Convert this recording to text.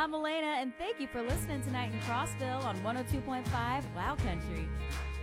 I'm Elena, and thank you for listening tonight in Crossville on 102.5 Wow Country.